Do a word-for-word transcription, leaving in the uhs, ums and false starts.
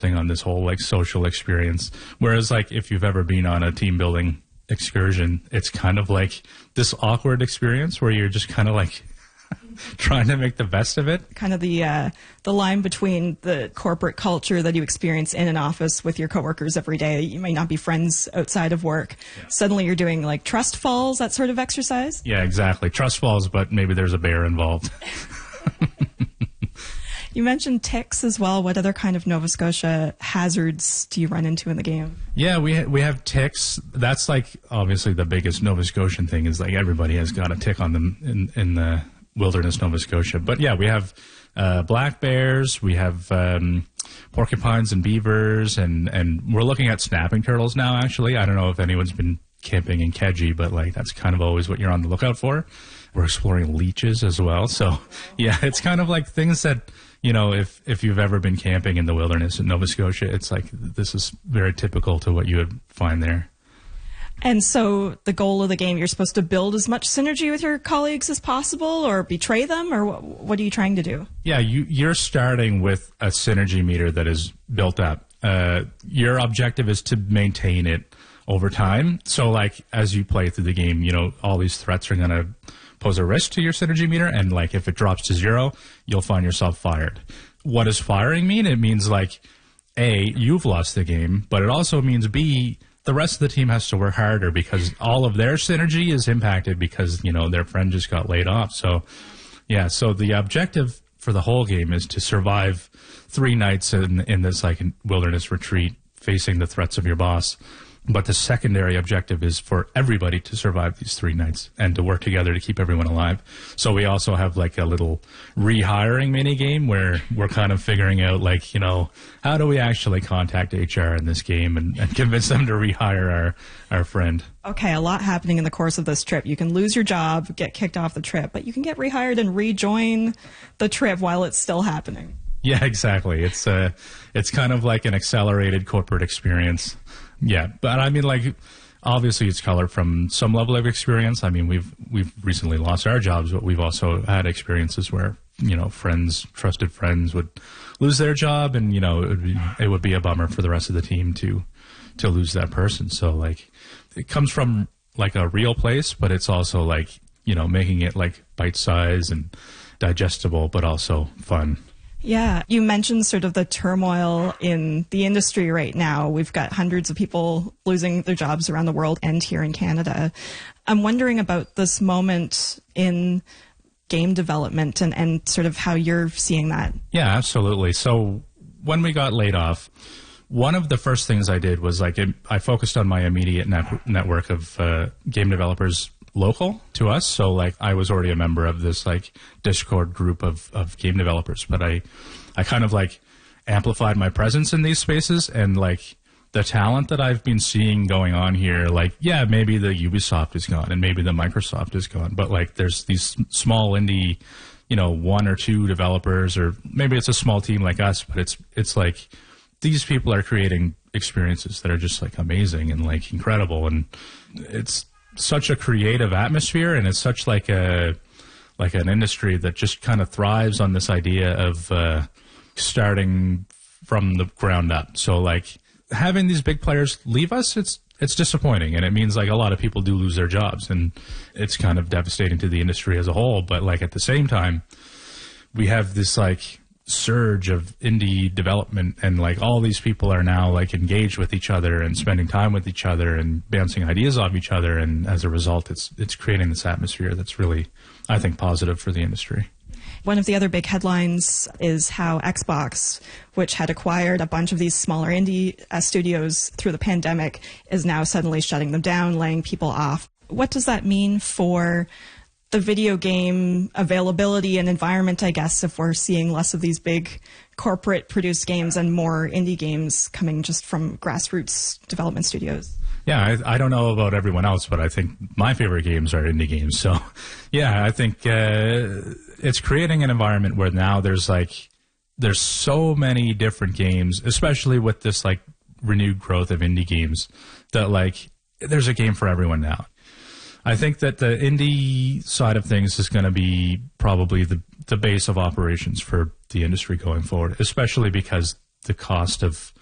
thing on this whole like social experience. Whereas like if you've ever been on a team building excursion, it's kind of like this awkward experience where you're just kind of like trying to make the best of it. Kind of the uh, the line between the corporate culture that you experience in an office with your coworkers every day. You may not be friends outside of work. Yeah. Suddenly you're doing like trust falls, that sort of exercise. Yeah, exactly. Trust falls, but maybe there's a bear involved. You mentioned ticks as well. What other kind of Nova Scotia hazards do you run into in the game? Yeah, we ha- we have ticks. That's like obviously the biggest Nova Scotian thing is like everybody has got a tick on them in, in the wilderness Nova Scotia. But yeah, we have uh, black bears, we have um, porcupines and beavers, and, and we're looking at snapping turtles now, actually. I don't know if anyone's been camping in Keji, but like that's kind of always what you're on the lookout for. We're exploring leeches as well. So yeah, it's kind of like things that, you know, if, if you've ever been camping in the wilderness in Nova Scotia, it's like this is very typical to what you would find there. And so the goal of the game, you're supposed to build as much synergy with your colleagues as possible or betray them, or what, what are you trying to do? Yeah, you, you're starting with a synergy meter that is built up. Uh, your objective is to maintain it over time. So like as you play through the game, you know, all these threats are going to pose a risk to your synergy meter, and like if it drops to zero, you'll find yourself fired. What does firing mean? It means like, A, you've lost the game, but it also means B, the rest of the team has to work harder because all of their synergy is impacted because, you know, their friend just got laid off. So yeah, so the objective for the whole game is to survive three nights in, in this like wilderness retreat facing the threats of your boss. But the secondary objective is for everybody to survive these three nights and to work together to keep everyone alive. So we also have like a little rehiring mini game where we're kind of figuring out like, you know, how do we actually contact H R in this game and, and convince them to rehire our, our friend. Okay, a lot happening in the course of this trip. You can lose your job, get kicked off the trip, but you can get rehired and rejoin the trip while it's still happening. Yeah, exactly. It's uh, it's kind of like an accelerated corporate experience. Yeah, but I mean, like, obviously it's colored from some level of experience. I mean, we've we've recently lost our jobs, but we've also had experiences where, you know, friends, trusted friends would lose their job, and, you know, it would be, it would be a bummer for the rest of the team to to lose that person. So, like, it comes from, like, a real place, but it's also, like, you know, making it, like, bite-sized and digestible, but also fun. Yeah, you mentioned sort of the turmoil in the industry right now. We've got hundreds of people losing their jobs around the world and here in Canada. I'm wondering about this moment in game development and, and sort of how you're seeing that. Yeah, absolutely. So when we got laid off, one of the first things I did was like it, I focused on my immediate net, network of uh, game developers local to us. So like I was already a member of this like Discord group of, of game developers, but I, I kind of like amplified my presence in these spaces, and like the talent that I've been seeing going on here, like, yeah, maybe the Ubisoft is gone and maybe the Microsoft is gone, but like there's these small indie, you know, one or two developers, or maybe it's a small team like us, but it's, it's like these people are creating experiences that are just like amazing and like incredible. And it's such a creative atmosphere, and it's such like a like an industry that just kind of thrives on this idea of uh, starting from the ground up. So like having these big players leave us, it's it's disappointing, and it means like a lot of people do lose their jobs, and it's kind of devastating to the industry as a whole. But like at the same time, we have this like surge of indie development, and like all these people are now like engaged with each other and spending time with each other and bouncing ideas off each other, and as a result it's it's creating this atmosphere that's really, I think, positive for the industry. One of the other big headlines is how Xbox, which had acquired a bunch of these smaller indie uh, studios through the pandemic, is now suddenly shutting them down, laying people off. What does that mean for the video game availability and environment, I guess, if we're seeing less of these big corporate produced games and more indie games coming just from grassroots development studios? Yeah, I, I don't know about everyone else, but I think my favorite games are indie games. So yeah, I think uh, it's creating an environment where now there's like, there's so many different games, especially with this like renewed growth of indie games, that like there's a game for everyone now. I think that the indie side of things is going to be probably the, the base of operations for the industry going forward, especially because the cost of